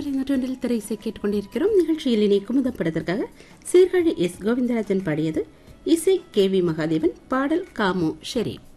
பண்பலை நூற்றொன்றில் திரை இசை கேட்டுக்கொண்டிருக்கிறோம். நிகழ்ச்சியில் இனி குமுதப்படத்திற்காக சீர்காழி எஸ் கோவிந்தராஜன் பாடியது. இசை கே வி மகாதேவன், பாடல் காமு ஷெரீப்.